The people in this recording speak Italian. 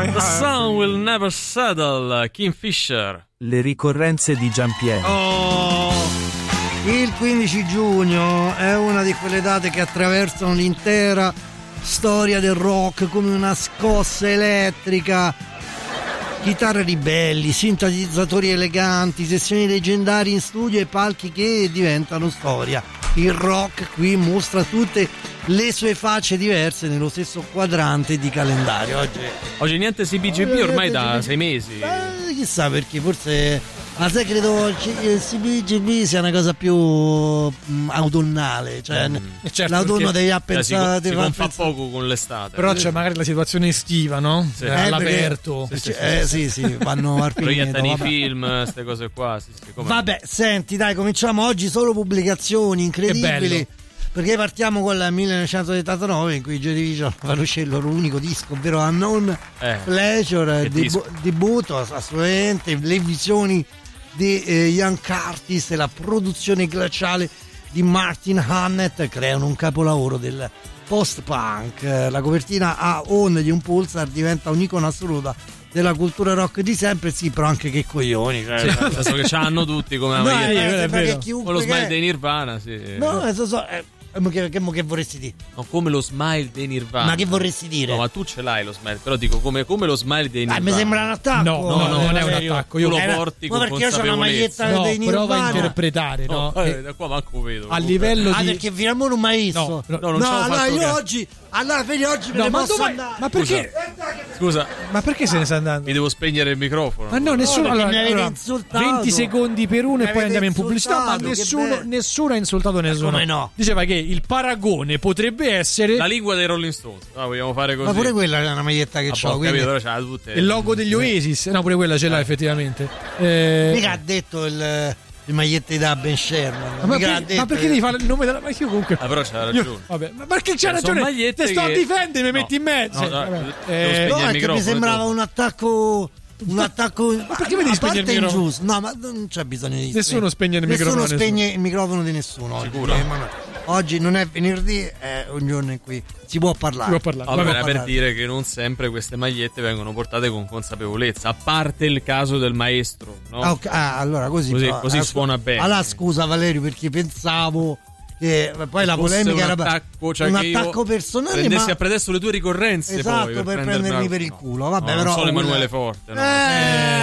The sun will never settle, Kingfisher. Le ricorrenze di Giampiero. Il 15 giugno è una di quelle date che attraversano l'intera storia del rock come una scossa elettrica. Chitarre ribelli, sintetizzatori eleganti, sessioni leggendarie in studio e palchi che diventano storia. Il rock qui mostra tutte le sue facce diverse nello stesso quadrante di calendario. Oggi niente CBGB ormai da 6 mesi. Chissà perché, forse. Ma sai, credo il CBGB sia una cosa più autunnale, cioè certo, l'autunno devi si pensare. fa poco con l'estate. Però c'è magari la situazione estiva, no? Sì. All'aperto. Sì, vanno al proiettano i film, queste cose qua. Sì, vabbè, senti, dai, cominciamo oggi solo pubblicazioni incredibili. Perché partiamo con il 1979 in cui Joy Division fanno uscire il loro unico disco, ovvero Unknown Pleasure, debutto assolutamente, le visioni di Ian Curtis e la produzione glaciale di Martin Hannett creano un capolavoro del post-punk. La copertina a On di un Pulsar diventa un'icona assoluta della cultura rock di sempre, sì, però anche che coglioni, cioè, adesso che c'hanno tutti come la maglietta, con lo smile dei Nirvana, sì. No, che vorresti dire? No, come lo smile dei Nirvana. Ma che vorresti dire? No, ma tu ce l'hai lo smile, però dico come lo smile dei Nirvana. Mi sembra un attacco. No, non è un attacco. Io lo porti con perché io ho una maglietta dei Nirvana. Prova a interpretare, no? Da qua manco vedo. A livello di... perché fino a non mai visto. Non allora io oggi me ne posso andare. Ma perché? Scusa, ma perché se ne sta andando? Mi devo spegnere il microfono. Ma no, nessuno. Allora, 20 secondi per uno e poi andiamo in pubblicità. Ma nessuno ha insultato nessuno. Come no? Diceva che il paragone potrebbe essere la lingua dei Rolling Stones. No, vogliamo fare così. Ma pure quella è una maglietta che c'ho. Capito, però c'ha tutte. Il logo degli Oasis. No, pure quella ce l'ha effettivamente. Mica ha detto le magliette da Ben Sherman. Ma perché devi fare il nome della maglietta? Io comunque. Però c'ha ragione. Vabbè, ma perché c'ha ragione? Te sto a difendere, mi metti in mezzo. No, che mi sembrava un attacco. Ma perché mi devi spegnere il microfono? Ingiusto. No, ma non c'è bisogno di nessuno spegne il microfono. Nessuno spegne il microfono di nessuno. Sicuro. Oggi non è venerdì, è un giorno in cui si può parlare. Allora, per dire che non sempre queste magliette vengono portate con consapevolezza, a parte il caso del maestro, no? Allora così suona bene. Allora scusa Valerio, perché pensavo che poi la polemica era un attacco personale, prendessi a pretesto le tue ricorrenze, esatto, poi per prendermi per il culo. Vabbè, no, però non solo Emanuele Forte, no?